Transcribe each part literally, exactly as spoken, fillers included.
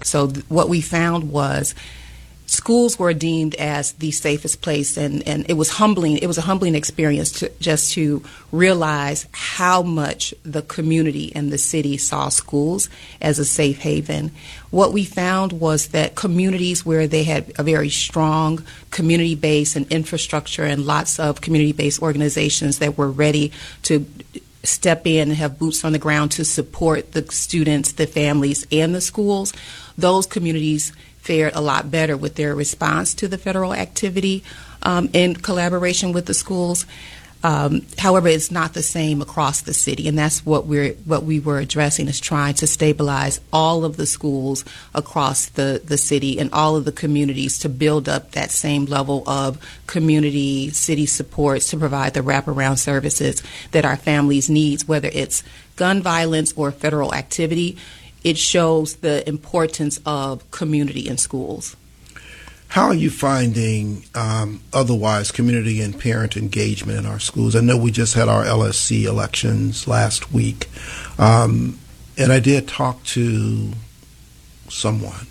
So th- what we found was schools were deemed as the safest place, and, and it was humbling. It was a humbling experience to, just to realize how much the community and the city saw schools as a safe haven. What we found was that communities where they had a very strong community base and infrastructure and lots of community-based organizations that were ready to step in and have boots on the ground to support the students, the families, and the schools, those communities fared a lot better with their response to the federal activity um, in collaboration with the schools. Um, however, it's not the same across the city, and that's what we're what we were addressing, is trying to stabilize all of the schools across the, the city and all of the communities to build up that same level of community city supports to provide the wraparound services that our families need, whether it's gun violence or federal activity. It shows the importance of community in schools. How are you finding um, otherwise community and parent engagement in our schools? I know we just had our L S C elections last week, um, and I did talk to someone.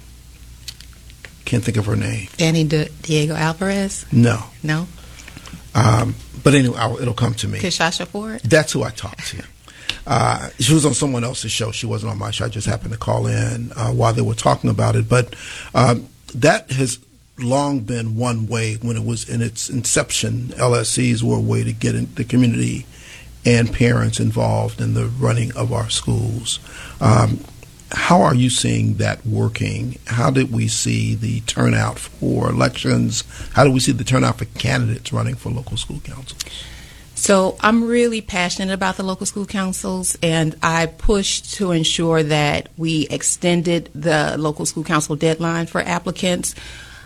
Can't think of her name. Danny De- Diego Alvarez? No. No? Um, but anyway, I'll, it'll come to me. Kishasha Ford? That's who I talked to. Uh, she was on someone else's show. She wasn't on my show. I just happened to call in uh, while they were talking about it. But um, that has long been one way. When it was in its inception, L S Cs were a way to get in the community and parents involved in the running of our schools. Um, how are you seeing that working? How did we see the turnout for elections? How did we see the turnout for candidates running for local school councils? So I'm really passionate about the local school councils, and I pushed to ensure that we extended the local school council deadline for applicants.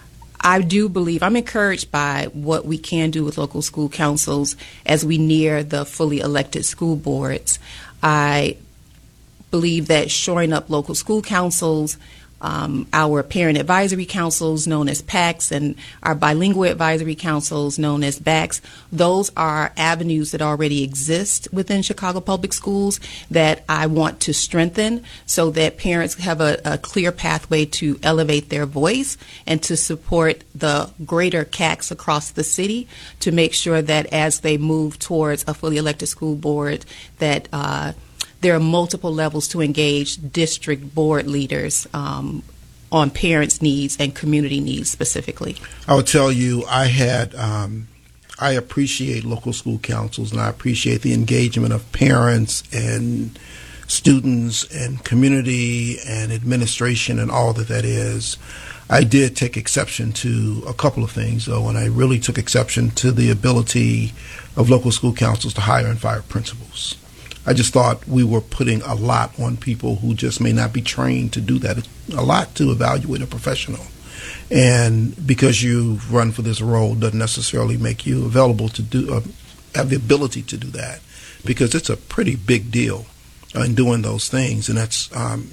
I do believe, I'm encouraged by what we can do with local school councils as we near the fully elected school boards. I believe that shoring up local school councils, Um, our parent advisory councils known as PACs and our bilingual advisory councils known as B A Cs, those are avenues that already exist within Chicago Public Schools that I want to strengthen so that parents have a, a clear pathway to elevate their voice and to support the greater C A Cs across the city to make sure that as they move towards a fully elected school board that uh, there are multiple levels to engage district board leaders um, on parents' needs and community needs specifically. I would tell you, I had, um, I appreciate local school councils, and I appreciate the engagement of parents and students and community and administration and all that that is. I did take exception to a couple of things, though, and I really took exception to the ability of local school councils to hire and fire principals. I just thought we were putting a lot on people who just may not be trained to do that. It's a lot to evaluate a professional. And because you run for this role doesn't necessarily make you available to do, uh, have the ability to do that, because it's a pretty big deal uh, in doing those things. And that's um,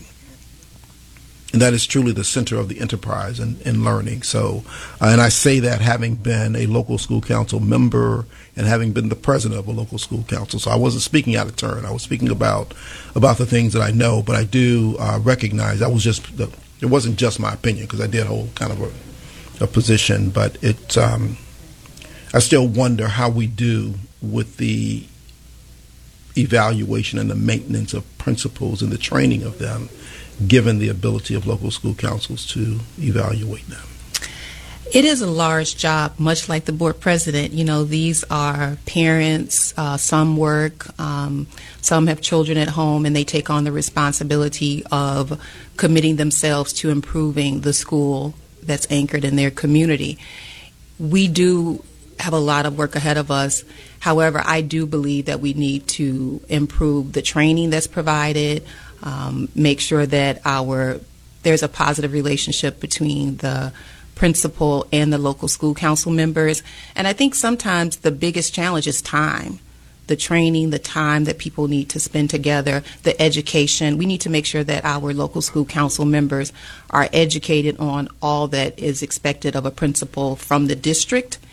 and that is truly the center of the enterprise in, in learning. So, uh, and I say that having been a local school council member and having been the president of a local school council. So I wasn't speaking out of turn. I was speaking about about the things that I know, but I do uh, recognize that was just, the, it wasn't just my opinion, because I did hold kind of a, a position, but it, um, I still wonder how we do with the evaluation and the maintenance of principals and the training of them, given the ability of local school councils to evaluate them. It is a large job, much like the board president. You know, these are parents, uh, some work, um, some have children at home, and they take on the responsibility of committing themselves to improving the school that's anchored in their community. We do have a lot of work ahead of us. However, I do believe that we need to improve the training that's provided, um, make sure that our there's a positive relationship between the principal and the local school council members. And I think sometimes the biggest challenge is time, the training, the time that people need to spend together, the education. We need to make sure that our local school council members are educated on all that is expected of a principal from the district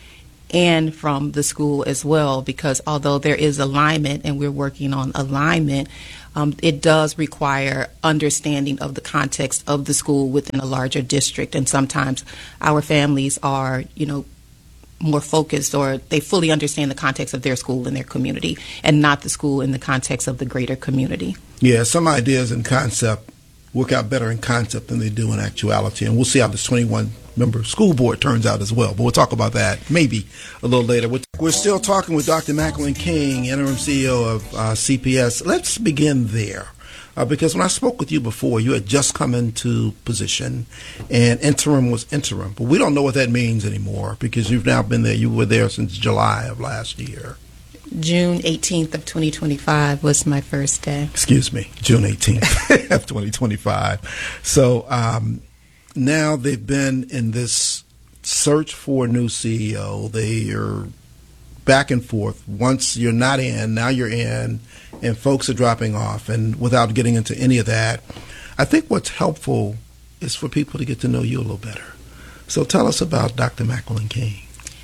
and from the school as well, because although there is alignment and we're working on alignment, um, it does require understanding of the context of the school within a larger district. And sometimes our families are, you know, more focused, or they fully understand the context of their school and their community, and not the school in the context of the greater community. Yeah, some ideas in concept work out better in concept than they do in actuality, and we'll see how this twenty-one member school board turns out as well, but we'll talk about that maybe a little later. We're still talking with Doctor Macklin King, interim C E O of uh, C P S. Let's begin there. Uh, because when I spoke with you before, you had just come into position, and interim was interim. But we don't know what that means anymore, because you've now been there. You were there since July of last year. June eighteenth of twenty twenty-five was my first day. Excuse me, June eighteenth of twenty twenty-five. So um, now they've been in this search for a new C E O. They are back and forth. Once you're not in, now you're in, and folks are dropping off. And without getting into any of that, I think what's helpful is for people to get to know you a little better. So tell us about Doctor Macklin King.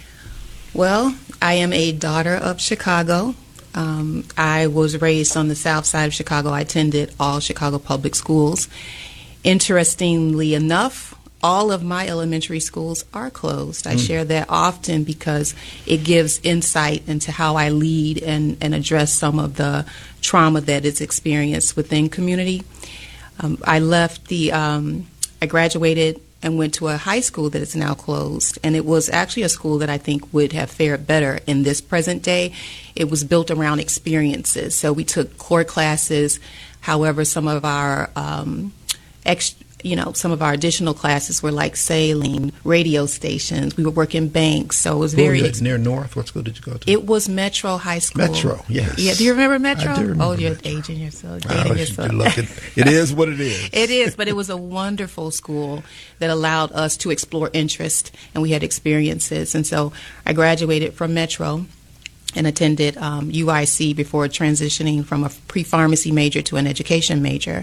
Well, I am a daughter of Chicago. Um, I was raised on the south side of Chicago. I attended all Chicago public schools. Interestingly enough, all of my elementary schools are closed. I mm. share that often because it gives insight into how I lead and, and address some of the trauma that is experienced within community. Um, I left the, um, I graduated and went to a high school that is now closed, and it was actually a school that I think would have fared better in this present day. It was built around experiences, so we took core classes. However, some of our um, ex- you know, some of our additional classes were like sailing, radio stations. We were working banks, so it was Where very were you at? Near North. What school did you go to? It was Metro High School. Metro, yes. Yeah, do you remember Metro? I do remember oh, you're Metro. aging yourself, Oh, dating yourself. Look, it, it is what it is. It is, but it was a wonderful school that allowed us to explore interest, and we had experiences. And so I graduated from Metro and attended um, U I C before transitioning from a pre-pharmacy major to an education major.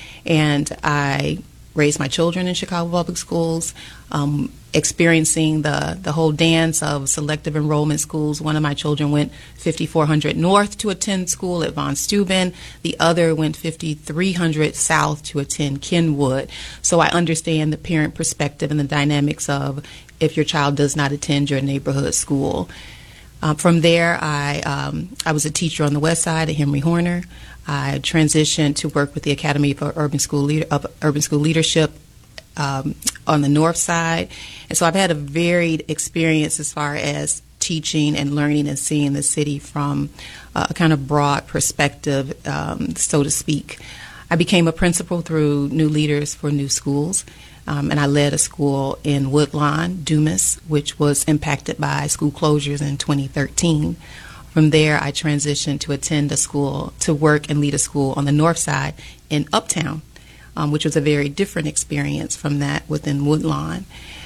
And I raised my children in Chicago public schools, um, experiencing the, the whole dance of selective enrollment schools. One of my children went fifty-four hundred North to attend school at Von Steuben. The other went fifty-three hundred South to attend Kenwood. So I understand the parent perspective and the dynamics of if your child does not attend your neighborhood school. Uh, from there, I um, I was a teacher on the west side at Henry Horner. I transitioned to work with the Academy for Urban School Leader, uh, Urban School Leadership um, on the north side. And so I've had a varied experience as far as teaching and learning and seeing the city from uh, a kind of broad perspective, um, so to speak. I became a principal through New Leaders for New Schools, um, and I led a school in Woodlawn, Dumas, which was impacted by school closures in twenty thirteen. From there, I transitioned to attend a school, to work and lead a school on the north side in Uptown, um, which was a very different experience from that within Woodlawn.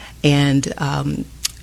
And um,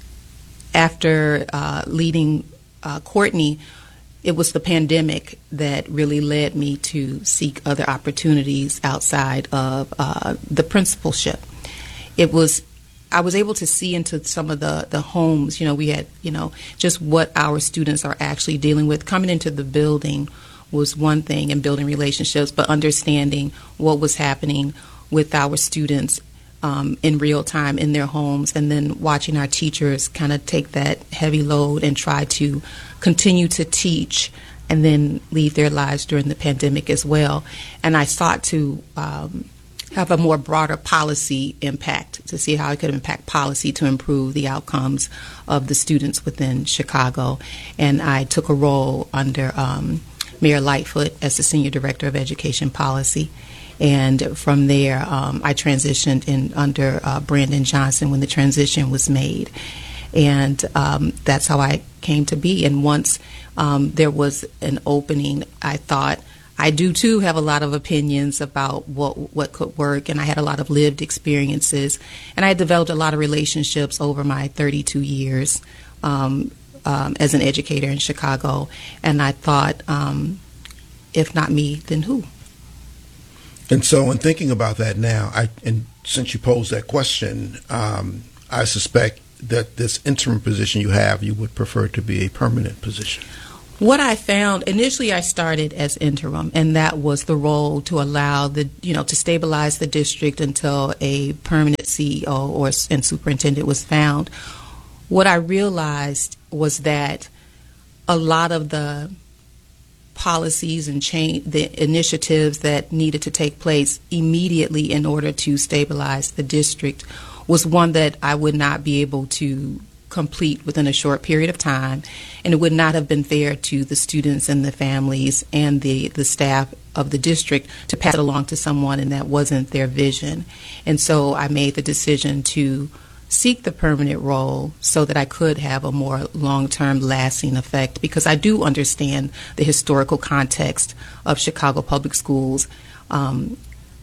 after uh, leading uh, Courtney, it was the pandemic that really led me to seek other opportunities outside of uh, the principalship. It was I was able to see into some of the, the homes. You know, we had, you know, just what our students are actually dealing with. Coming into the building was one thing, and building relationships, but understanding what was happening with our students um, in real time in their homes, and then watching our teachers kind of take that heavy load and try to continue to teach and then leave their lives during the pandemic as well. And I sought to um, have a more broader policy impact, to see how I could impact policy to improve the outcomes of the students within Chicago. And I took a role under um, Mayor Lightfoot as the Senior Director of Education Policy. And from there, um, I transitioned in under uh, Brandon Johnson when the transition was made. And um, that's how I came to be. And once um, there was an opening, I thought, I do, too, have a lot of opinions about what what could work, and I had a lot of lived experiences. And I had developed a lot of relationships over my thirty-two years um, um, as an educator in Chicago. And I thought, um, if not me, then who? And so in thinking about that now, I and since you posed that question, um, I suspect that this interim position you have, you would prefer to be a permanent position? What I found, initially I started as interim, and that was the role to allow the, you know, to stabilize the district until a permanent C E O or and superintendent was found. What I realized was that a lot of the policies and change, the initiatives that needed to take place immediately in order to stabilize the district was one that I would not be able to complete within a short period of time, and it would not have been fair to the students and the families and the, the staff of the district to pass it along to someone and that wasn't their vision. And so I made the decision to seek the permanent role so that I could have a more long-term lasting effect, because I do understand the historical context of Chicago Public Schools um,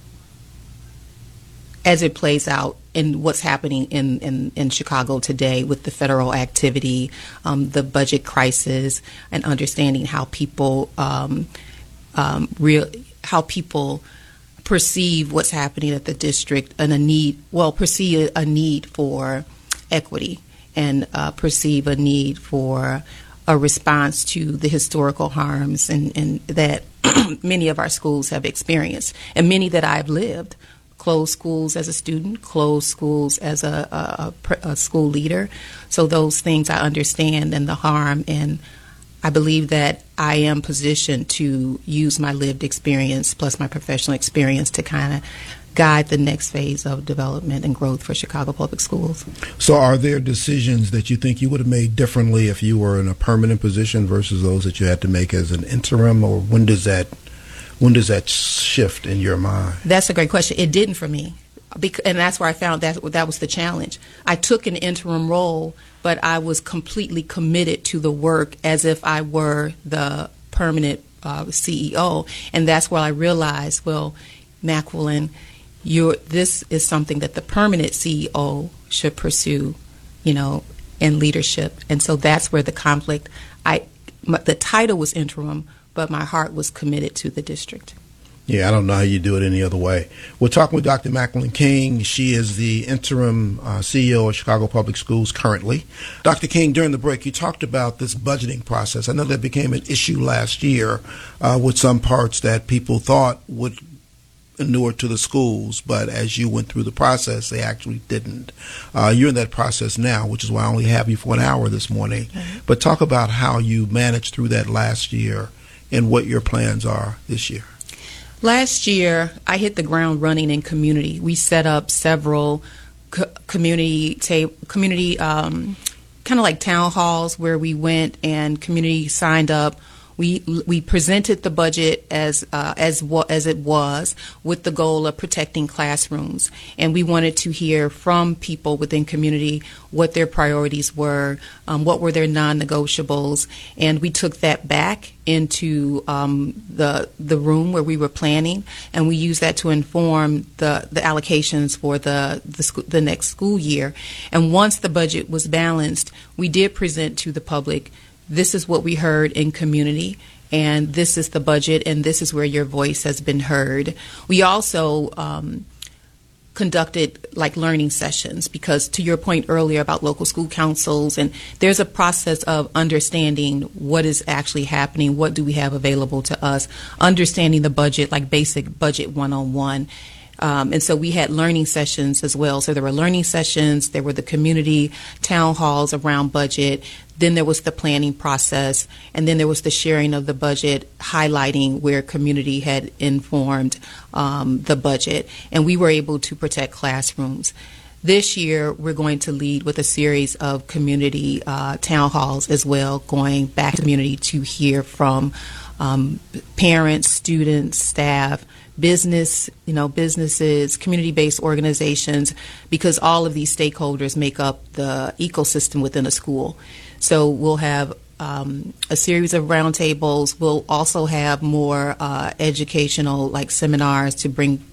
as it plays out in what's happening in, in, in Chicago today with the federal activity, um, the budget crisis, and understanding how people um, um, real how people perceive what's happening at the district and a need, well, perceive a need for equity and uh, perceive a need for a response to the historical harms and, and that many of our schools have experienced, and many that I've lived. Closed schools as a student, closed schools as a, a, a school leader. So those things I understand and the harm, and I believe that I am positioned to use my lived experience plus my professional experience to kind of guide the next phase of development and growth for Chicago Public Schools. So are there decisions that you think you would have made differently if you were in a permanent position versus those that you had to make as an interim, or when does that When does that shift in your mind? That's a great question. It didn't for me, Bec- and that's where I found that that was the challenge. I took an interim role, but I was completely committed to the work as if I were the permanent uh, C E O, and that's where I realized, well, Macquillan, you're, this is something that the permanent C E O should pursue, you know, in leadership, and so that's where the conflict. I, my, the title was interim, but my heart was committed to the district. Yeah, I don't know how you do it any other way. We're talking with Doctor Macquillan King. She is the interim uh, C E O of Chicago Public Schools currently. Doctor King, during the break, you talked about this budgeting process. I know that became an issue last year uh, with some parts that people thought would inure to the schools, but as you went through the process, they actually didn't. Uh, you're in that process now, which is why I only have you for an hour this morning. Mm-hmm. But talk about how you managed through that last year and what your plans are this year. Last year, I hit the ground running in community. We set up several co- community ta- community um, kind of like town halls where we went and community signed up. We we presented the budget as uh, as wa- as it was, with the goal of protecting classrooms, and we wanted to hear from people within community what their priorities were, um, what were their non-negotiables, and we took that back into um, the the room where we were planning, and we used that to inform the the allocations for the the, sco- the next school year. And once the budget was balanced, we did present to the public, this is what we heard in community, and this is the budget, and this is where your voice has been heard. We also um, conducted like learning sessions, because to your point earlier about local school councils, and there's a process of understanding what is actually happening, what do we have available to us, understanding the budget, like basic budget one-on-one. Um, and so we had learning sessions as well. So there were learning sessions, there were the community town halls around budget, then there was the planning process, and then there was the sharing of the budget, highlighting where community had informed um, the budget. And we were able to protect classrooms. This year, we're going to lead with a series of community uh, town halls as well, going back to the community to hear from um, parents, students, staff, business, you know, businesses, community-based organizations, because all of these stakeholders make up the ecosystem within a school. So we'll have um, a series of roundtables. We'll also have more uh, educational, like seminars, to bring uh,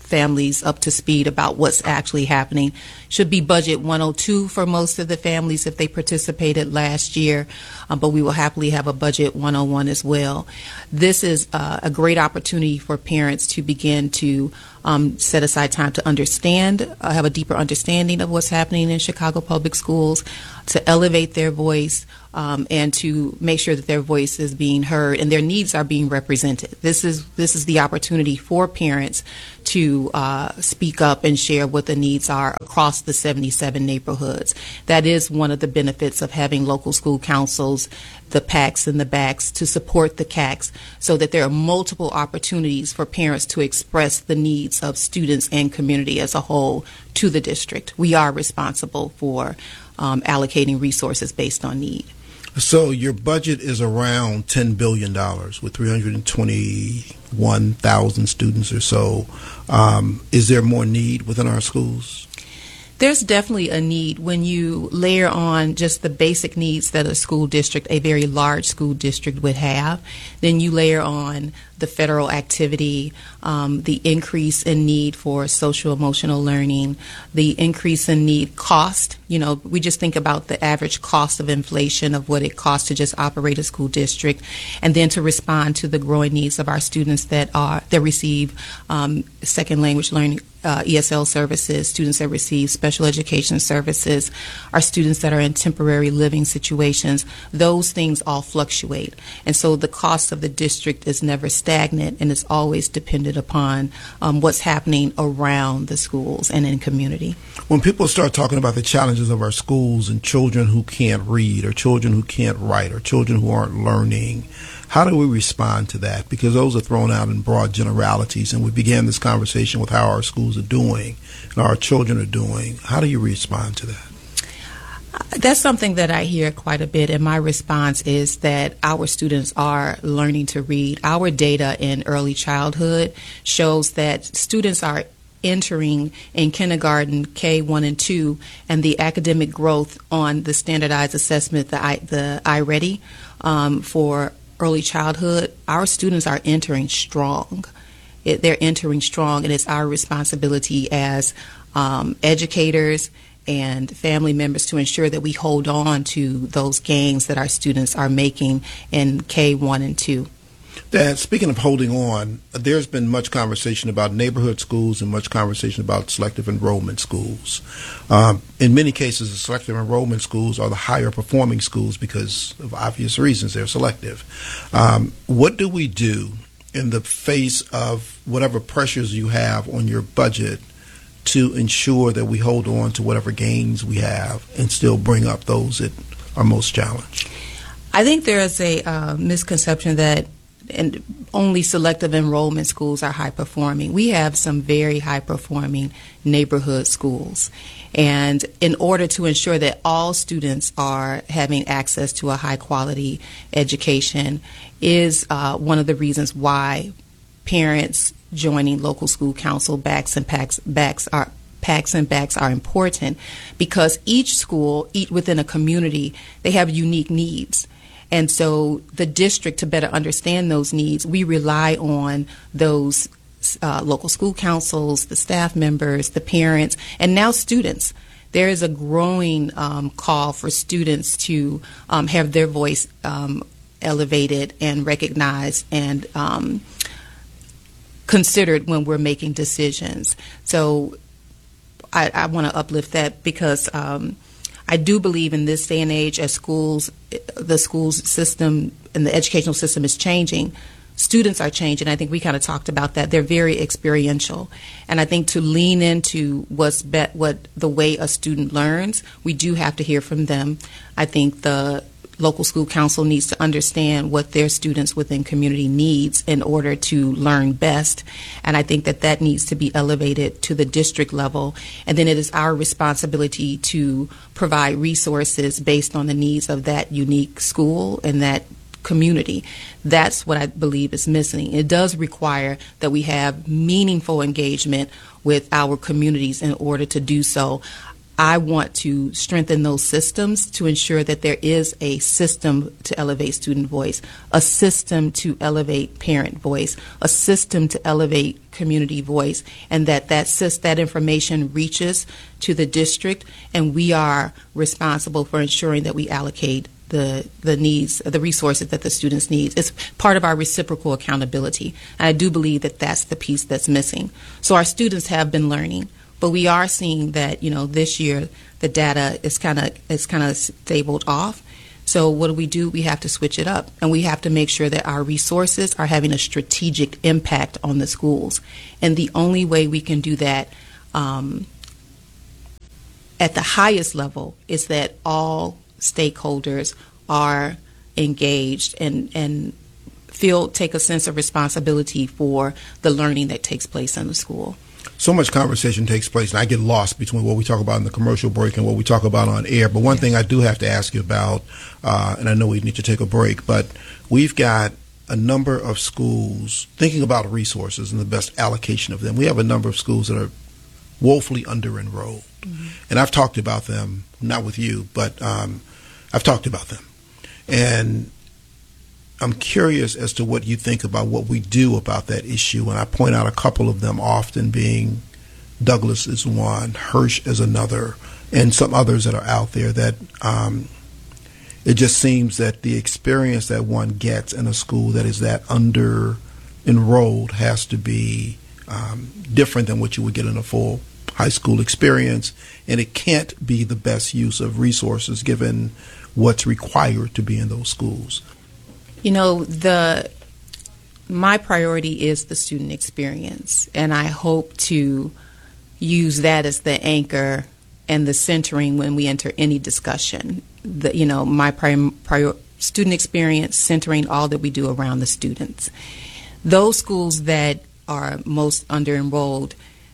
families up to speed about what's actually happening. Should be budget one oh two for most of the families if they participated last year, um, but we will happily have a budget one oh one as well. This is uh, a great opportunity for parents to begin to um, set aside time to understand, uh, have a deeper understanding of what's happening in Chicago Public Schools, to elevate their voice, um, and to make sure that their voice is being heard and their needs are being represented. This is this is the opportunity for parents to uh, speak up and share what the needs are across the seventy-seven neighborhoods. That is one of the benefits of having local school councils, the PACs and the B A Cs, to support the C A Cs, so that there are multiple opportunities for parents to express the needs of students and community as a whole to the district. We are responsible for um, allocating resources based on need. So your budget is around ten billion dollars with three hundred twenty-one thousand students or so. Um, is there more need within our schools? There's definitely a need when you layer on just the basic needs that a school district, a very large school district, would have. Then you layer on the federal activity, um, the increase in need for social emotional learning, the increase in need cost. You know, we just think about the average cost of inflation of what it costs to just operate a school district, and then to respond to the growing needs of our students that are that receive um, second language learning, uh, E S L services, students that receive special education services, our students that are in temporary living situations. Those things all fluctuate, and so the cost of the district is never stagnant, and it's always dependent upon um, what's happening around the schools and in community. When people start talking about the challenges of our schools and children who can't read or children who can't write or children who aren't learning, how do we respond to that? Because those are thrown out in broad generalities, and we began this conversation with how our schools are doing and our children are doing. How do you respond to that? That's something that I hear quite a bit, and my response is that our students are learning to read. Our data in early childhood shows that students are entering in kindergarten, K one and two, and the academic growth on the standardized assessment, the I, the iReady, um, for early childhood, our students are entering strong. It, they're entering strong, and it's our responsibility as um, educators and family members to ensure that we hold on to those gains that our students are making in K one and two. Dad, speaking of holding on, there's been much conversation about neighborhood schools and much conversation about selective enrollment schools. Um, in many cases, the selective enrollment schools are the higher performing schools because of obvious reasons. They're selective. Um, what do we do in the face of whatever pressures you have on your budget to ensure that we hold on to whatever gains we have and still bring up those that are most challenged? I think there is a uh, misconception that and only selective enrollment schools are high performing. We have some very high performing neighborhood schools. And in order to ensure that all students are having access to a high quality education is uh, one of the reasons why parents joining local school council B A Cs and PACs, B A Cs are PACs and B A Cs are important, because each school, each within a community, they have unique needs. And so the district, to better understand those needs, we rely on those uh, local school councils, the staff members, the parents, and now students. There is a growing um, call for students to um, have their voice um, elevated and recognized and um, considered when we're making decisions. So I, I want to uplift that, because um, I do believe in this day and age, as schools, the schools system and the educational system is changing, students are changing. I think we kind of talked about that. They're very experiential. And I think to lean into what's be, what the way a student learns, we do have to hear from them. I think the local school council needs to understand what their students within community needs in order to learn best. And I think that that needs to be elevated to the district level. And then it is our responsibility to provide resources based on the needs of that unique school and that community. That's what I believe is missing. It does require that we have meaningful engagement with our communities in order to do so. I want to strengthen those systems to ensure that there is a system to elevate student voice, a system to elevate parent voice, a system to elevate community voice, and that that, that information reaches to the district, and we are responsible for ensuring that we allocate the the needs, the resources that the students need. It's part of our reciprocal accountability. And I do believe that that's the piece that's missing. So our students have been learning. But we are seeing that, you know, this year the data is kind of is kind of stabled off. So what do we do? We have to switch it up, and we have to make sure that our resources are having a strategic impact on the schools. And the only way we can do that um, at the highest level is that all stakeholders are engaged and and feel take a sense of responsibility for the learning that takes place in the school. So much conversation takes place, and I get lost between what we talk about in the commercial break and what we talk about on air. But one yes. thing I do have to ask you about, uh, and I know we need to take a break, but we've got a number of schools thinking about resources and the best allocation of them. We have a number of schools that are woefully under-enrolled. Mm-hmm. And I've talked about them, not with you, but um, I've talked about them. And I'm curious as to what you think about what we do about that issue, and I point out a couple of them often, being Douglas is one, Hirsch is another, and some others that are out there that um, it just seems that the experience that one gets in a school that is that under-enrolled has to be um, different than what you would get in a full high school experience, and it can't be the best use of resources given what's required to be in those schools. You know, the my priority is the student experience, and I hope to use that as the anchor and the centering when we enter any discussion. The, you know, my prior, prior student experience, centering all that we do around the students. Those schools that are most under-enrolled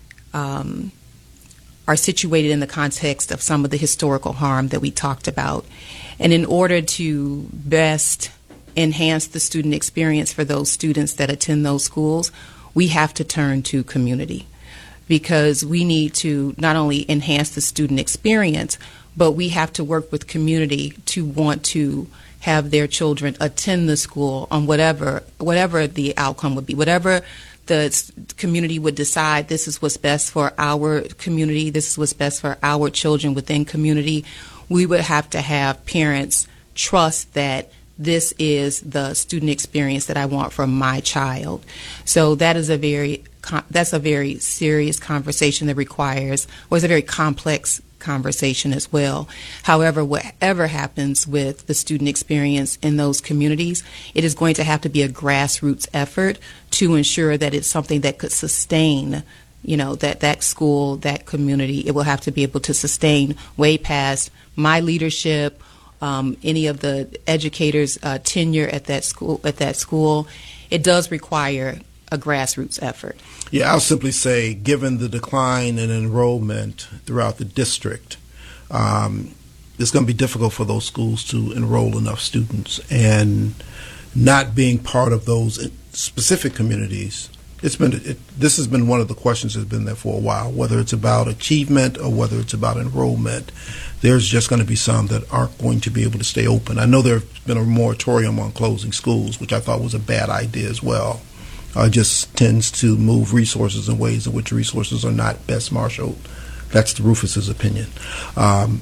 um, are situated in the context of some of the historical harm that we talked about. And in order to best enhance the student experience for those students that attend those schools, we have to turn to community, because we need to not only enhance the student experience, but we have to work with community to want to have their children attend the school on whatever whatever the outcome would be, whatever the community would decide. This is what's best for our community, this is what's best for our children within community. We would have to have parents trust that this is the student experience that I want for my child. So that is a very that's a very serious conversation that requires, or is a very complex conversation as well. However, whatever happens with the student experience in those communities, it is going to have to be a grassroots effort to ensure that it's something that could sustain, you know, that that school, that community. It will have to be able to sustain way past my leadership, Um, any of the educators' uh, tenure at that school. At that school, it does require a grassroots effort. Yeah, I'll simply say, given the decline in enrollment throughout the district, um, it's going to be difficult for those schools to enroll enough students, and not being part of those specific communities. It's been it, this has been one of the questions that's been there for a while, whether it's about achievement or whether it's about enrollment. There's just going to be some that aren't going to be able to stay open. I know there's been a moratorium on closing schools, which I thought was a bad idea as well. Uh, just tends to move resources in ways in which resources are not best marshaled. That's the Rufus's opinion. Um,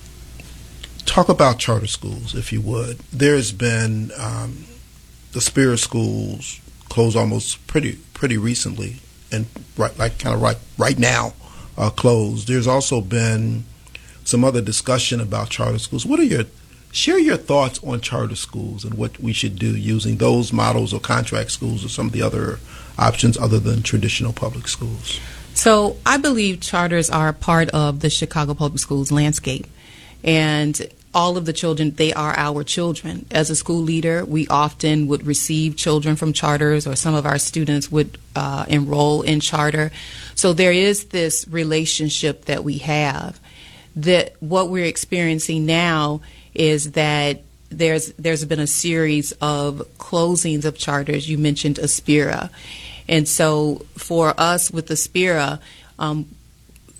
talk about charter schools, if you would. There's been um, the Spirit schools closed almost pretty pretty recently, and right like kind of right right now uh, closed. There's also been some other discussion about charter schools. What are your share your thoughts on charter schools and what we should do using those models or contract schools or some of the other options other than traditional public schools? So I believe charters are part of the Chicago Public Schools landscape, and all of the children, they are our children. As a school leader, we often would receive children from charters, or some of our students would uh, enroll in charter. So there is this relationship that we have. That what we're experiencing now is that there's there's been a series of closings of charters. You mentioned Aspira, and so for us with Aspira, um,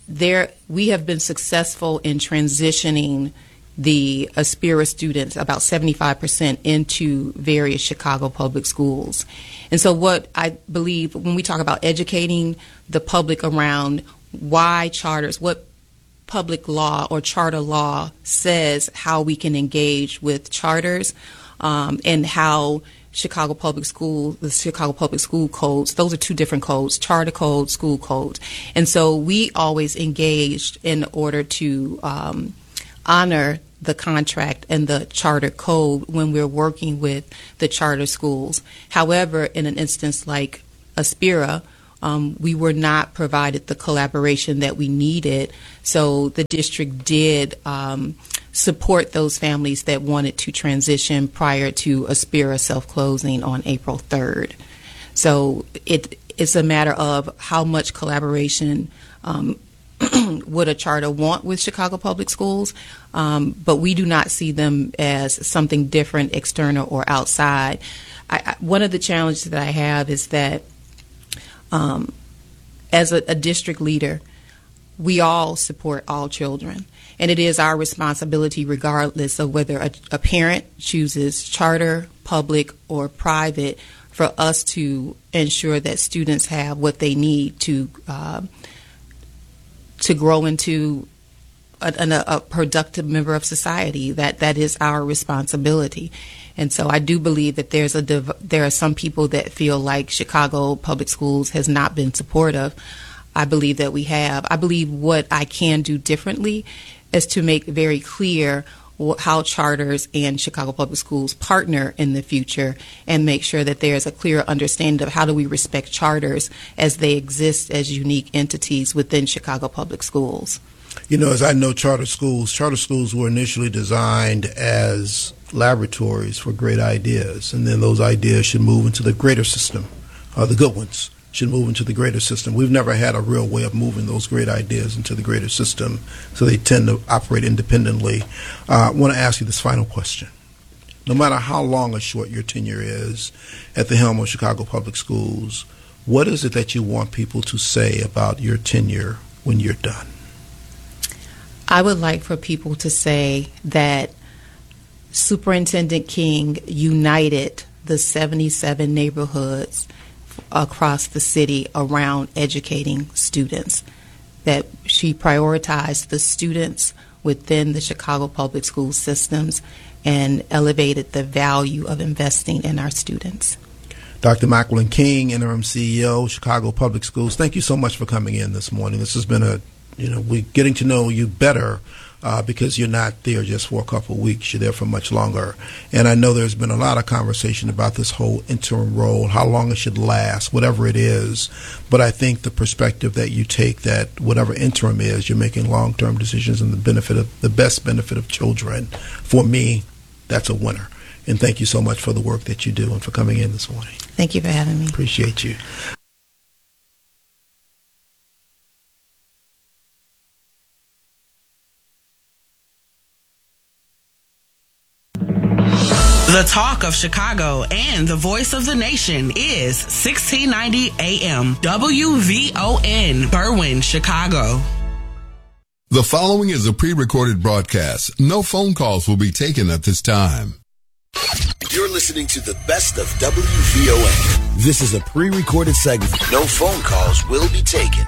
there we have been successful in transitioning the Aspira students, about seventy-five percent, into various Chicago public schools. And so what I believe when we talk about educating the public around why charters, what public law or charter law says how we can engage with charters, um, and how Chicago Public School, the Chicago Public School codes, those are two different codes, charter code, school code. And so we always engaged in order to um, honor the contract and the charter code when we're working with the charter schools. However, in an instance like Aspira, um, we were not provided the collaboration that we needed, so the district did um, support those families that wanted to transition prior to Aspira self-closing on April third. So it, it's a matter of how much collaboration um, would a charter want with Chicago Public Schools, um, but we do not see them as something different, external or outside. I, I, one of the challenges that I have is that um, as a, a district leader, we all support all children, and it is our responsibility, regardless of whether a, a parent chooses charter, public, or private, for us to ensure that students have what they need to uh, to grow into a, a, a productive member of society. That that is our responsibility. And so I do believe that there's a div- there are some people that feel like Chicago Public Schools has not been supportive. I believe that we have. I believe what I can do differently is to make very clear how charters and Chicago Public Schools partner in the future, and make sure that there's a clear understanding of how do we respect charters as they exist as unique entities within Chicago Public Schools. You know, as I know, charter schools, charter schools were initially designed as laboratories for great ideas, and then those ideas should move into the greater system, uh, the good ones should move into the greater system. We've never had a real way of moving those great ideas into the greater system, so they tend to operate independently. Uh, I want to ask you this final question. No matter how long or short your tenure is at the helm of Chicago Public Schools, what is it that you want people to say about your tenure when you're done? I would like for people to say that Superintendent King united the seventy-seven neighborhoods across the city around educating students, that she prioritized the students within the Chicago Public School systems and elevated the value of investing in our students. Doctor Mackwilyn King, Interim C E O, Chicago Public Schools, thank you so much for coming in this morning. This has been a, you know, we're getting to know you better uh, because you're not there just for a couple of weeks. You're there for much longer. And I know there's been a lot of conversation about this whole interim role, how long it should last, whatever it is. But I think the perspective that you take, that whatever interim is, you're making long-term decisions in the benefit of the best benefit of children. For me, that's a winner. And thank you so much for the work that you do and for coming in this morning. Thank you for having me. Appreciate you. The talk of Chicago and the voice of the nation is sixteen ninety A M W V O N, Berwyn, Chicago. The following is a pre-recorded broadcast. No phone calls will be taken at this time. You're listening to the best of W V O N. This is a pre-recorded segment. No phone calls will be taken.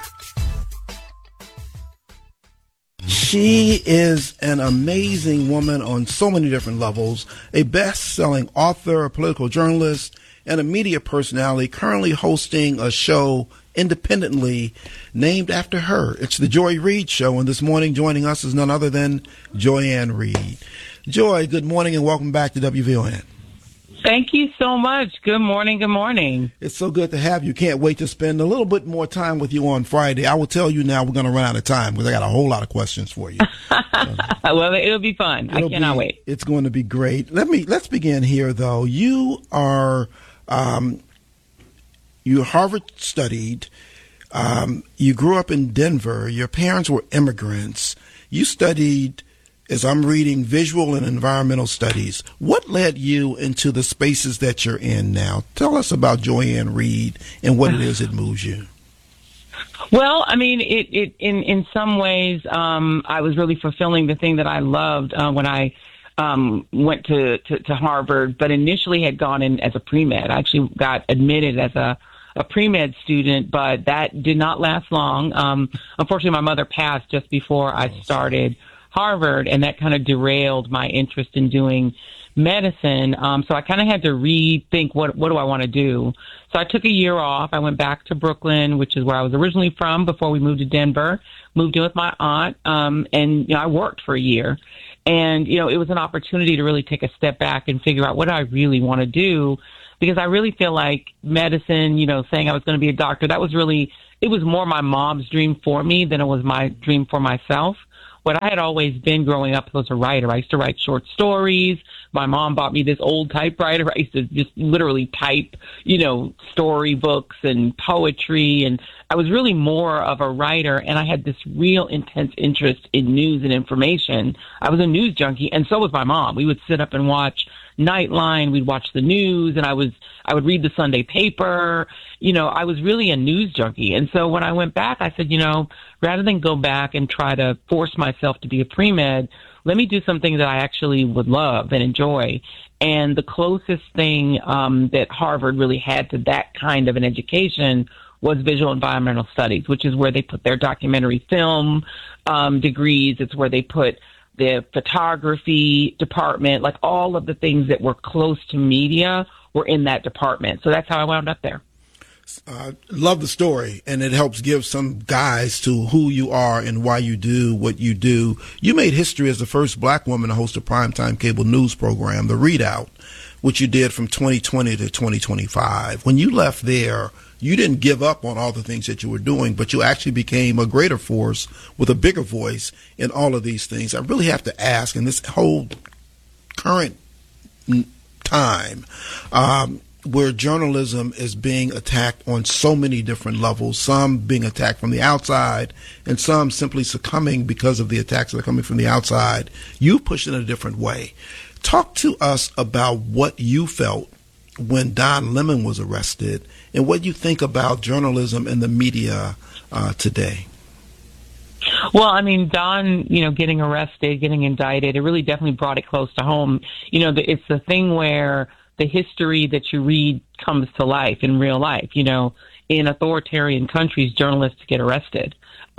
She is an amazing woman on so many different levels, a best-selling author, a political journalist, and a media personality, currently hosting a show independently named after her. It's the Joy Reid Show, and this morning joining us is none other than Joy-Ann Reid. Joy, good morning and welcome back to W V O N. Thank you so much. Good morning. Good morning. It's so good to have you. Can't wait to spend a little bit more time with you on Friday. I will tell you now we're going to run out of time because I got a whole lot of questions for you. Well, it'll be fun. I cannot be, wait. It's going to be great. Let me let's begin here, though. You are um, you Harvard studied. Um, you grew up in Denver. Your parents were immigrants. You studied, as I'm reading, visual and environmental studies. What led you into the spaces that you're in now? Tell us about Joy-Ann Reid and what it is that moves you. Well, I mean, it, it in in some ways, um, I was really fulfilling the thing that I loved uh, when I um, went to, to to Harvard, but initially had gone in as a pre-med. I actually got admitted as a a pre-med student, but that did not last long. Um, unfortunately, my mother passed just before I started Harvard, and that kind of derailed my interest in doing medicine. Um, so I kind of had to rethink what what do I want to do. So I took a year off. I went back to Brooklyn, which is where I was originally from before we moved to Denver. Moved in with my aunt, um, and you know I worked for a year. And you know it was an opportunity to really take a step back and figure out what do I really want to do, because I really feel like medicine, you know, saying I was going to be a doctor, that was really, it was more my mom's dream for me than it was my dream for myself. What I had always been growing up was a writer. I used to write short stories. My mom bought me this old typewriter. I used to just literally type, you know, story books and poetry. And I was really more of a writer. And I had this real intense interest in news and information. I was a news junkie. And so was my mom. We would sit up and watch Nightline. We'd watch the news, and I was, I would read the Sunday paper. You know, I was really a news junkie. And so when I went back, I said, you know, rather than go back and try to force myself to be a pre-med, let me do something that I actually would love and enjoy. And the closest thing um, that Harvard really had to that kind of an education was visual environmental studies, which is where they put their documentary film um, degrees. It's where they put the photography department, like all of the things that were close to media were in that department. So that's how I wound up there. Uh, love the story, and it helps give some guise to who you are and why you do what you do. You made history as the first black woman to host a primetime cable news program, The Readout, which you did from twenty twenty to twenty twenty-five. When you left there, you didn't give up on all the things that you were doing, but you actually became a greater force with a bigger voice in all of these things. I really have to ask, in this whole current time, um, where journalism is being attacked on so many different levels, some being attacked from the outside and some simply succumbing because of the attacks that are coming from the outside, you pushed in a different way. Talk to us about what you felt when Don Lemon was arrested and what you think about journalism and the media uh, today. Well, I mean, Don, you know, getting arrested, getting indicted, it really definitely brought it close to home. You know, it's the thing where the history that you read comes to life in real life. You know, in authoritarian countries, journalists get arrested.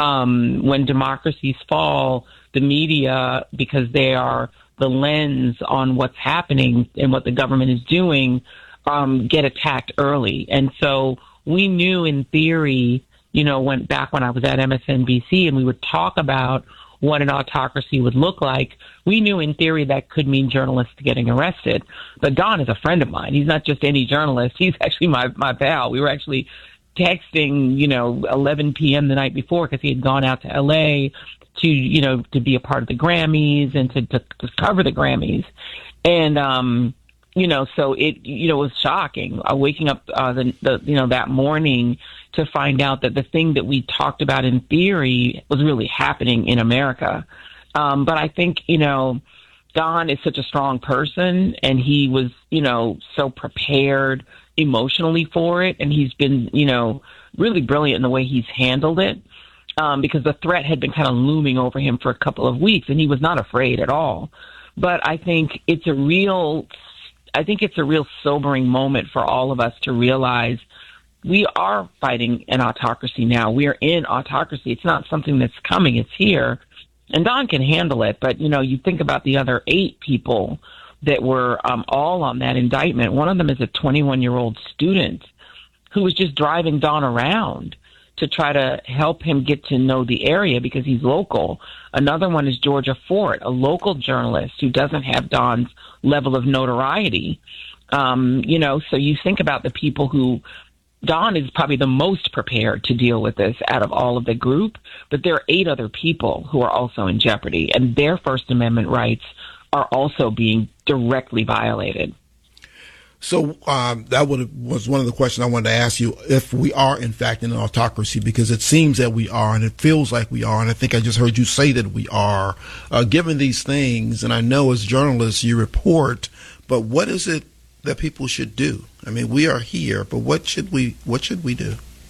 Um, when democracies fall, the media, because they are the lens on what's happening and what the government is doing, um, get attacked early. And so we knew in theory, you know, went back when I was at M S N B C and we would talk about what an autocracy would look like. We knew in theory that could mean journalists getting arrested. But Don is a friend of mine. He's not just any journalist. He's actually my, my pal. We were actually texting, you know, eleven p.m. the night before because he had gone out to L A to, you know, to be a part of the Grammys and to, to, to cover the Grammys. And, um, you know, so it, you know, was shocking uh, waking up, uh, the, the, you know, that morning to find out that the thing that we talked about in theory was really happening in America. Um, but I think, you know, Don is such a strong person and he was, you know, so prepared emotionally for it. And he's been, you know, really brilliant in the way he's handled it. Um, because the threat had been kind of looming over him for a couple of weeks and he was not afraid at all. But I think it's a real, I think it's a real sobering moment for all of us to realize we are fighting an autocracy now. We are in autocracy. It's not something that's coming. It's here. And Don can handle it. But, you know, you think about the other eight people that were um, all on that indictment. One of them is a twenty-one-year-old student who was just driving Don around to try to help him get to know the area because he's local. Another one is Georgia Fort, a local journalist who doesn't have Don's level of notoriety. Um, you know, so you think about the people who, Don is probably the most prepared to deal with this out of all of the group, but there are eight other people who are also in jeopardy, and their First Amendment rights are also being directly violated. So um, that would, was one of the questions I wanted to ask you, if we are, in fact, in an autocracy, because it seems that we are, and it feels like we are, and I think I just heard you say that we are, uh, given these things, and I know as journalists you report, but what is it that people should do? I mean, we are here, but what should we what should we do?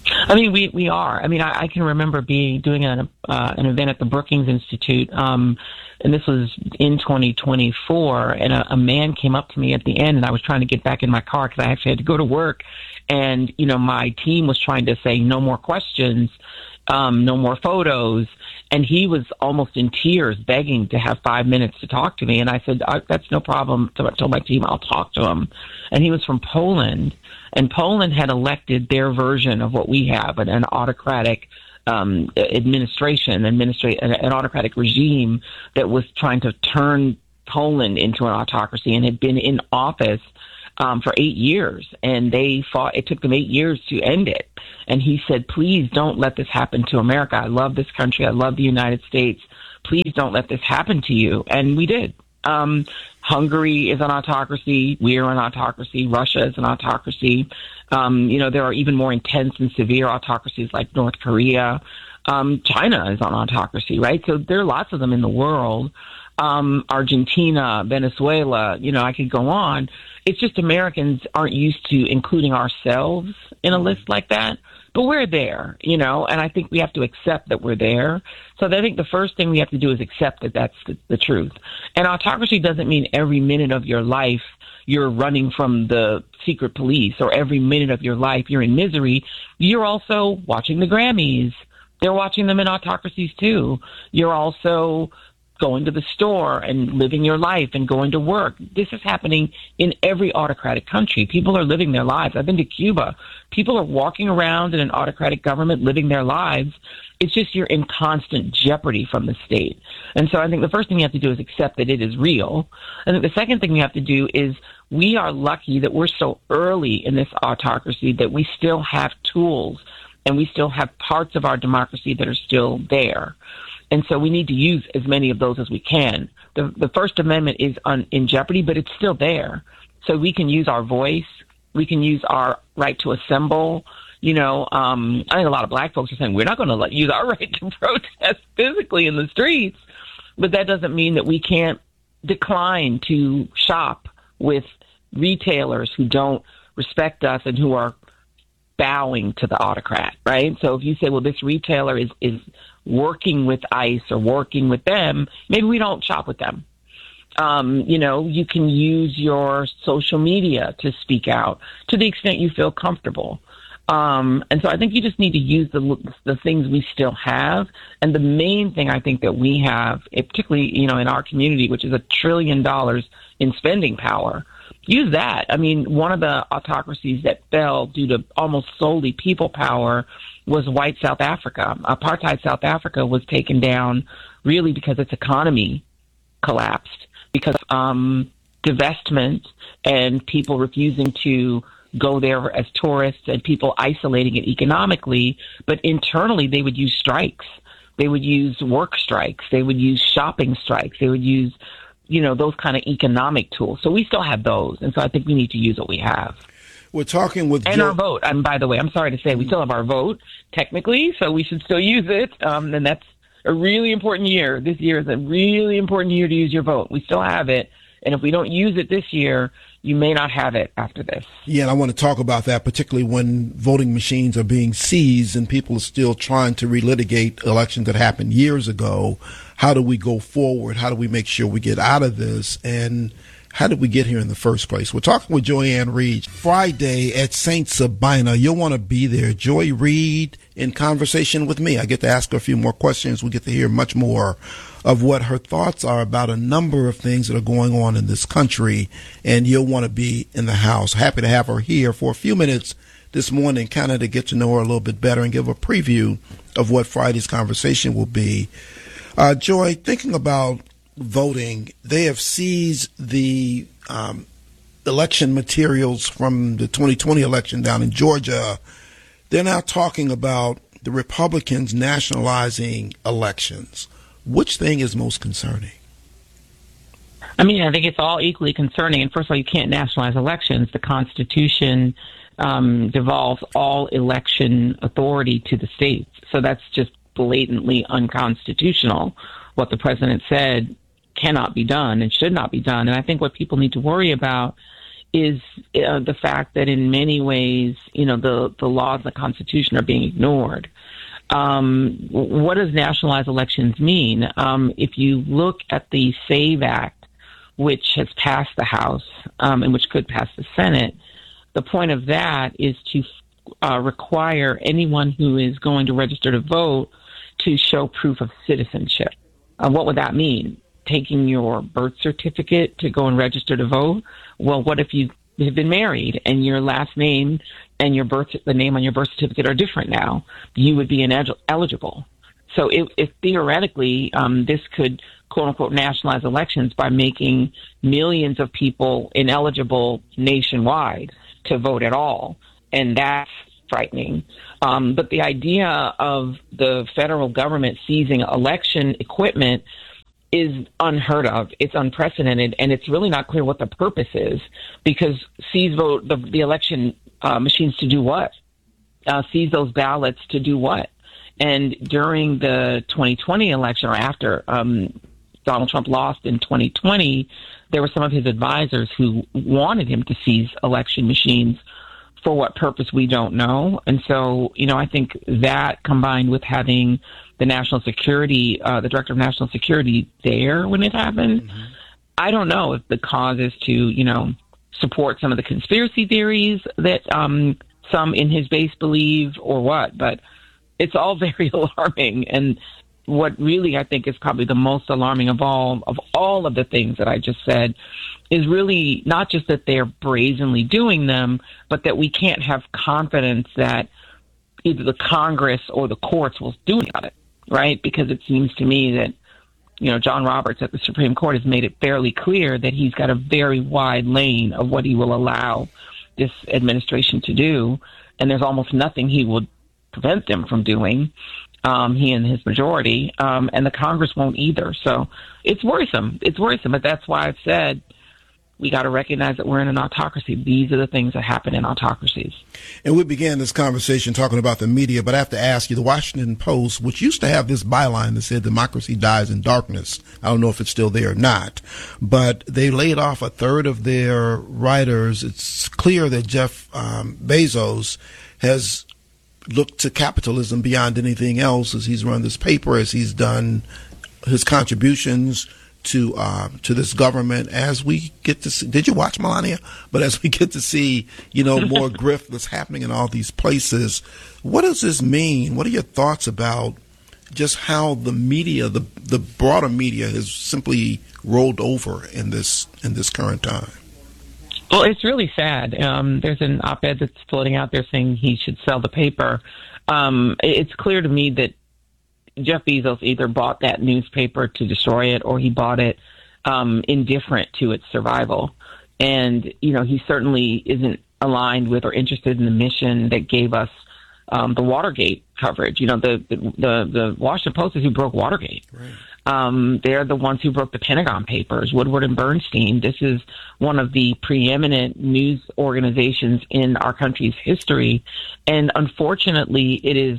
I mean, we, we are. I mean, I, I can remember being doing an uh, an event at the Brookings Institute, um, and this was in twenty twenty-four. And a, a man came up to me at the end, and I was trying to get back in my car because I actually had to go to work. And you know, my team was trying to say no more questions, um, no more photos, and he was almost in tears, begging to have five minutes to talk to me. And I said, "That's no problem." So I told my team, "I'll talk to him." And he was from Poland. And Poland had elected their version of what we have, an, an autocratic um, administration, administra- an, an autocratic regime that was trying to turn Poland into an autocracy and had been in office um, for eight years. And they fought. It took them eight years to end it. And he said, "Please don't let this happen to America. I love this country. I love the United States. Please don't let this happen to you." And we did. Um, Hungary is an autocracy. We're an autocracy. Russia is an autocracy. Um, you know, there are even more intense and severe autocracies like North Korea. Um, China is an autocracy, right? So there are lots of them in the world. Um, Argentina, Venezuela, you know, I could go on. It's just Americans aren't used to including ourselves in a list like that. But we're there, you know, and I think we have to accept that we're there. So I think the first thing we have to do is accept that that's the, the truth. And autocracy doesn't mean every minute of your life you're running from the secret police, or every minute of your life you're in misery. You're also watching the Grammys. They're watching them in autocracies too. You're also going to the store and living your life and going to work. This is happening in every autocratic country. People are living their lives. I've been to Cuba. People are walking around in an autocratic government living their lives. It's just you're in constant jeopardy from the state. And so I think the first thing you have to do is accept that it is real. I think the second thing you have to do is we are lucky that we're so early in this autocracy that we still have tools and we still have parts of our democracy that are still there. And so we need to use as many of those as we can. The, the First Amendment is un, in jeopardy, but it's still there. So we can use our voice. We can use our right to assemble. You know, um, I think a lot of black folks are saying we're not going to let use our right to protest physically in the streets. But that doesn't mean that we can't decline to shop with retailers who don't respect us and who are bowing to the autocrat, right? So if you say, well, this retailer is, is working with ICE or working with them, maybe we don't shop with them. Um, you know, you can use your social media to speak out to the extent you feel comfortable. Um, and so I think you just need to use the the things we still have. And the main thing I think that we have, particularly, you know, in our community, which is a trillion dollars in spending power, use that. I mean, one of the autocracies that fell due to almost solely people power was white South Africa. Apartheid South Africa was taken down really because its economy collapsed, because um, divestment and people refusing to go there as tourists and people isolating it economically. But internally, they would use strikes. They would use work strikes. They would use shopping strikes. They would use, you know, those kind of economic tools. So we still have those. And so I think we need to use what we have. We're talking with and Joe- our vote. And by the way, I'm sorry to say, we still have our vote technically, so we should still use it. Um, and that's a really important year. This year is a really important year to use your vote. We still have it. And if we don't use it this year, you may not have it after this. Yeah, and I want to talk about that, particularly when voting machines are being seized and people are still trying to relitigate elections that happened years ago. How do we go forward? How do we make sure we get out of this? And how did we get here in the first place? We're talking with Joy-Ann Reid Friday at Saint Sabina. You'll want to be there. Joy Reid in conversation with me. I get to ask her a few more questions. We get to hear much more of what her thoughts are about a number of things that are going on in this country, and you'll want to be in the house. Happy to have her here for a few minutes this morning, kind of to get to know her a little bit better and give a preview of what Friday's conversation will be. Uh, Joy, thinking about voting, they have seized the um, election materials from the twenty twenty election down in Georgia. They're now talking about the Republicans nationalizing elections. Which thing is most concerning? I mean, I think it's all equally concerning. And first of all, you can't nationalize elections. The Constitution um, devolves all election authority to the states. So that's just blatantly unconstitutional. What the president said cannot be done and should not be done. And I think what people need to worry about is uh, the fact that in many ways, you know, the, the laws and the Constitution are being ignored. Um, what does nationalized elections mean? Um, if you look at the SAVE Act, which has passed the House um, and which could pass the Senate, the point of that is to uh, require anyone who is going to register to vote to show proof of citizenship. Uh, what would that mean? Taking your birth certificate to go and register to vote? Well, what if you have been married and your last name and your birth, the name on your birth certificate are different now? You would be ineligible. So if, if theoretically um, this could, quote unquote, nationalize elections by making millions of people ineligible nationwide to vote at all. And that's frightening. Um, but the idea of the federal government seizing election equipment is unheard of. It's unprecedented, and it's really not clear what the purpose is, because seize vote the, the election uh, machines to do what? Uh, seize those ballots to do what? And during the twenty twenty election, or after um, Donald Trump lost in twenty twenty, there were some of his advisors who wanted him to seize election machines. For what purpose, we don't know. And so, you know, I think that combined with having the national security, uh, the director of national security there when it happened, mm-hmm. I don't know if the cause is to, you know, support some of the conspiracy theories that um, some in his base believe or what, but it's all very alarming. And what really I think is probably the most alarming of all, of all of the things that I just said, is really not just that they're brazenly doing them, but that we can't have confidence that either the Congress or the courts will do anything about it, right? Because it seems to me that, you know, John Roberts at the Supreme Court has made it fairly clear that he's got a very wide lane of what he will allow this administration to do, and there's almost nothing he will prevent them from doing. Um, he and his majority, um, and the Congress won't either. So it's worrisome. It's worrisome, but that's why I've said we got to recognize that we're in an autocracy. These are the things that happen in autocracies. And we began this conversation talking about the media, but I have to ask you, the Washington Post, which used to have this byline that said democracy dies in darkness. I don't know if it's still there or not, but they laid off a third of their writers. It's clear that Jeff um, Bezos has looked to capitalism beyond anything else as he's run this paper, as he's done his contributions to uh, to this government. As we get to see, did you watch Melania? But as we get to see, you know, more grift that's happening in all these places, what does this mean? What are your thoughts about just how the media, the the broader media, has simply rolled over in this in this current time? Well, it's really sad. Um, there's an op-ed that's floating out there saying he should sell the paper. Um, it's clear to me that Jeff Bezos either bought that newspaper to destroy it, or he bought it um, indifferent to its survival. And, you know, he certainly isn't aligned with or interested in the mission that gave us um, the Watergate coverage. You know, the, the, the, the Washington Post is who broke Watergate. Right. Um, they're the ones who broke the Pentagon Papers, Woodward and Bernstein. This is one of the preeminent news organizations in our country's history. And unfortunately, it is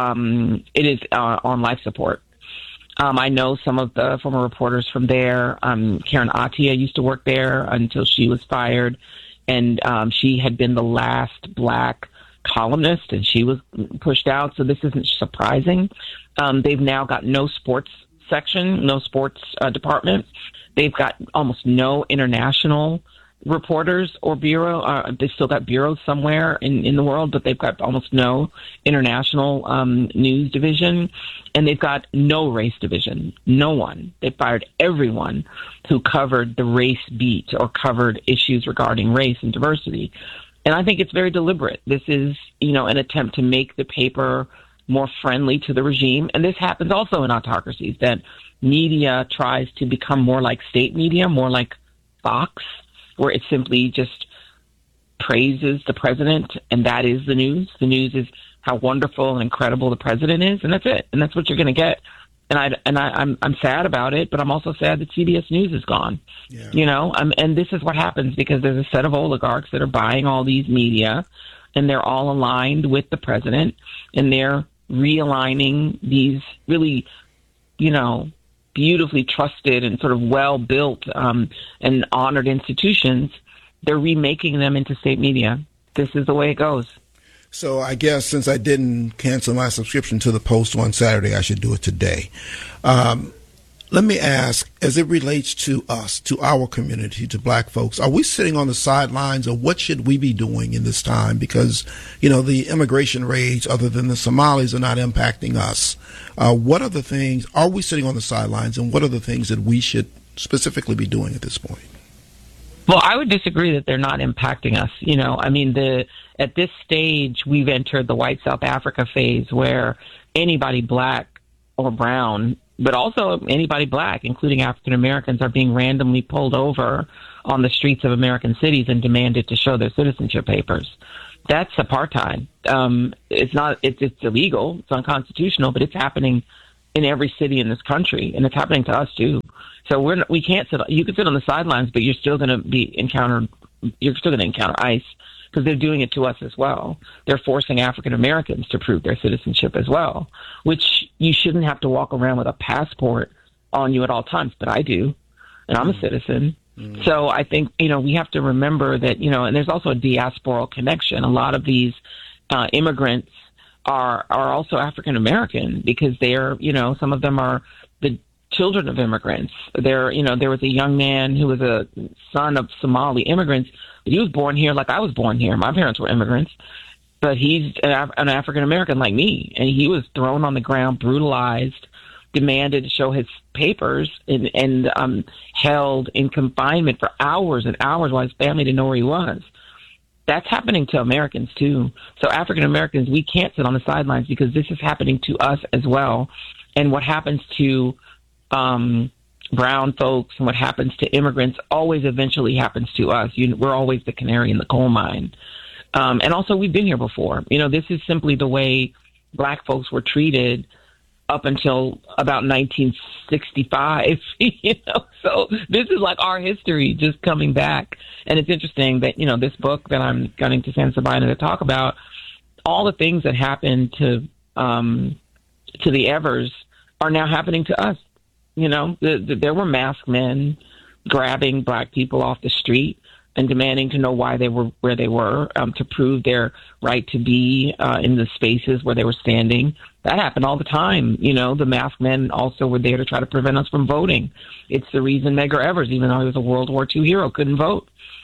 um, it is uh, on life support. Um, I know some of the former reporters from there. Um, Karen Attiah used to work there until she was fired. And um, she had been the last black columnist, and she was pushed out. So this isn't surprising. Um, they've now got no sports section, no sports uh, department. They've got almost no international reporters or bureau. Uh, they've still got bureaus somewhere in, in the world, but they've got almost no international um, news division. And they've got no race division. No one. They fired everyone who covered the race beat or covered issues regarding race and diversity. And I think it's very deliberate. This is, you know, an attempt to make the paper more friendly to the regime. And this happens also in autocracies, that media tries to become more like state media, more like Fox, where it simply just praises the president, and that is the news. The news is how wonderful and incredible the president is, and that's it. And that's what you're going to get. And I and I, I'm I'm sad about it, but I'm also sad that C B S News is gone. Yeah. You know, um, and this is what happens because there's a set of oligarchs that are buying all these media, and they're all aligned with the president, and they're realigning these really, you know, beautifully trusted and sort of well-built um, and honored institutions they're remaking them into state media. This is the way it goes. So I guess since I didn't cancel my subscription to the Post on Saturday, I should do it today. Um, let me ask, as it relates to us, to our community, to black folks, are we sitting on the sidelines, or what should we be doing in this time? Because, you know, the immigration raids, other than the Somalis, are not impacting us. Uh, what are the things, are we sitting on the sidelines, and what are the things that we should specifically be doing at this point? Well, I would disagree that they're not impacting us. You know, I mean, the at this stage, we've entered the white South Africa phase where anybody black or brown, but also anybody black, including African Americans, are being randomly pulled over on the streets of American cities and demanded to show their citizenship papers. That's apartheid. Um, it's not. It's, it's illegal. It's unconstitutional, but it's happening in every city in this country, and it's happening to us too. So we're we can't sit. You can sit on the sidelines, but you're still going to be encountered. You're still going to encounter ICE because they're doing it to us as well. They're forcing African Americans to prove their citizenship as well, which you shouldn't have to walk around with a passport on you at all times. But I do, and I'm a citizen. Mm. So I think you know we have to remember that you know, and there's also a diasporal connection. A lot of these uh, immigrants are are also African American because they're you know some of them are the children of immigrants. There, you know, there was a young man who was a son of Somali immigrants, but he was born here like I was born here. My parents were immigrants, but he's an, Af- an African American like me, and he was thrown on the ground, brutalized, demanded to show his papers, and, and um, held in confinement for hours and hours while his family didn't know where he was. That's happening to Americans too. So African Americans, we can't sit on the sidelines because this is happening to us as well. And what happens to um, brown folks and what happens to immigrants always eventually happens to us. You, we're always the canary in the coal mine. Um, and also, we've been here before. You know, this is simply the way black folks were treated up until about nineteen sixty-five, you know, so this is like our history just coming back. And it's interesting that, you know, this book that I'm going to San Sabina to talk about, all the things that happened to, um, to the Evers are now happening to us. You know, the, the, there were masked men grabbing black people off the street and demanding to know why they were where they were, um, to prove their right to be uh, in the spaces where they were standing. That happened all the time. You know, the masked men also were there to try to prevent us from voting. It's the reason Medgar Evers, even though he was a World War Two hero, couldn't vote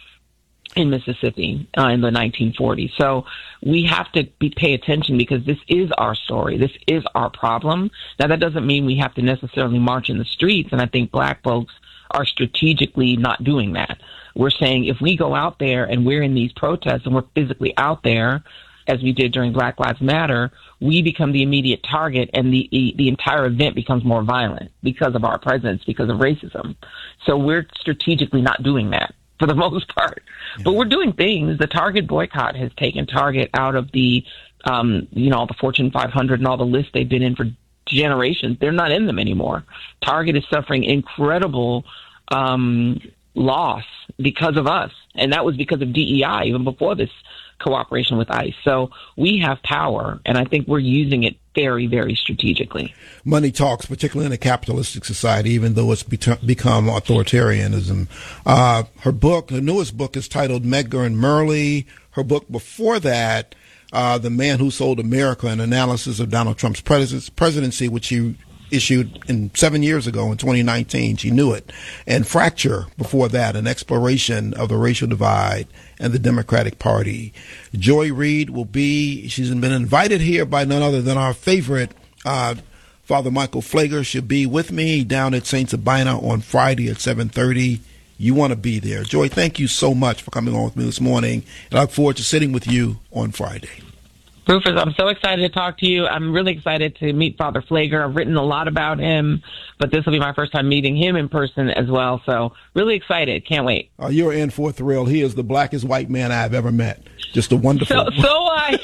in Mississippi uh, in the nineteen forties. So we have to be, pay attention because this is our story. This is our problem. Now, that doesn't mean we have to necessarily march in the streets, and I think black folks are strategically not doing that. We're saying if we go out there and we're in these protests and we're physically out there, as we did during Black Lives Matter, we become the immediate target, and the the entire event becomes more violent because of our presence, because of racism. So we're strategically not doing that for the most part. Yeah. But we're doing things. The Target boycott has taken Target out of the, um, you know, all the Fortune five hundred and all the lists they've been in for generations. They're not in them anymore. Target is suffering incredible um, loss because of us. And that was because of D E I, even before this cooperation with ICE. So we have power, and I think we're using it very, very strategically. Money talks, particularly in a capitalistic society, even though it's be- become authoritarianism. Uh, her book, her newest book, is titled Medgar and Murley. Her book before that, uh, The Man Who Sold America, an analysis of Donald Trump's pres- presidency, which she issued in seven years ago in twenty nineteen. She knew it. And Fracture before that, an exploration of the racial divide and the Democratic Party. Joy Reid will be, she's been invited here by none other than our favorite, uh, Father Michael Pfleger. She'll be with me down at Saint Sabina on Friday at seven thirty. You want to be there. Joy, thank you so much for coming on with me this morning. And I look forward to sitting with you on Friday. Rufus, I'm so excited to talk to you. I'm really excited to meet Father Pfleger. I've written a lot about him, but this will be my first time meeting him in person as well. So really excited. Can't wait. Uh, you're in for a thrill. He is the blackest white man I've ever met. Just a wonderful. So, so I,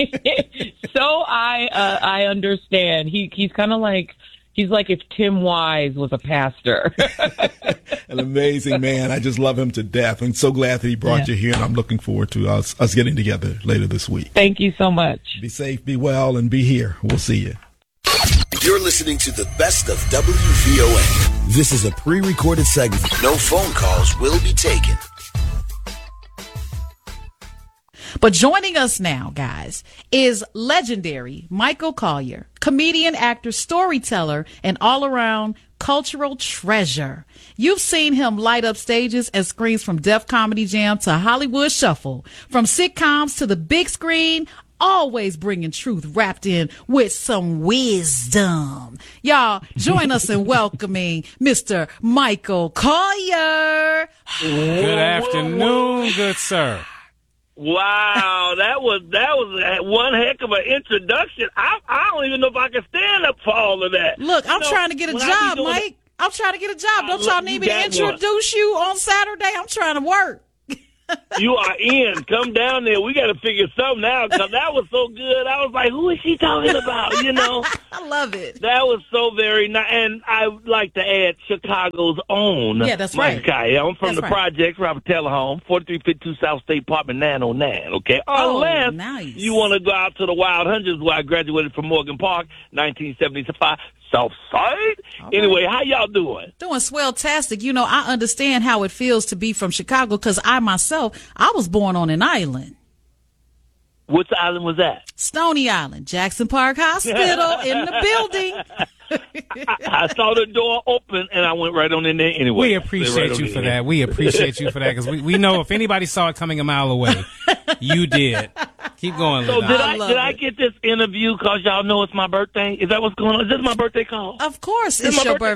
so I, uh, I understand. He, he's kind of like, he's like if Tim Wise was a pastor. An amazing man. I just love him to death. I'm so glad that he brought yeah. you here, and I'm looking forward to us, us getting together later this week. Thank you so much. Be safe, be well, and be here. We'll see you. You're listening to the best of W V O A. This is a pre-recorded segment. No phone calls will be taken. But joining us now, guys, is legendary Michael Collier, comedian, actor, storyteller, and all-around cultural treasure. You've seen him light up stages and screens from Def Comedy Jam to Hollywood Shuffle, from sitcoms to the big screen, always bringing truth wrapped in with some wisdom. Y'all, join us in welcoming Mister Michael Collier. Good afternoon, good sir. Wow, that was that was one heck of an introduction. I I don't even know if I can stand up for all of that. Look, I'm you know, trying to get a job, Mike. I'm trying to get a job. Don't y'all need me to introduce you on Saturday? I'm trying to work. You are in. Come down there. We got to figure something out because that was so good. I was like, who is she talking about? You know? I love it. That was so very nice. And I would like to add Chicago's own. Yeah, that's right. Guy. I'm from that's the right. projects, Robert Taylor Home, forty-three fifty-two South State Apartment nine oh nine, okay? Oh, Unless nice. you want to go out to the Wild Hundreds where I graduated from Morgan Park, nineteen seventy-five. South Side. Right. Anyway, how y'all doing? Doing swell-tastic. You know, I understand how it feels to be from Chicago because I myself, I was born on an island. Which island was that? Stony Island, Jackson Park Hospital in the building. I, I saw the door open and I went right on in there anyway. We appreciate right you for that. We appreciate you for that because we, we know if anybody saw it coming a mile away, you did. Keep going, So Lil did I I, love did I it. get this interview because y'all know it's my birthday? Is that what's going on? Is this my birthday call? Of course, It's it's my your birthday. birthday.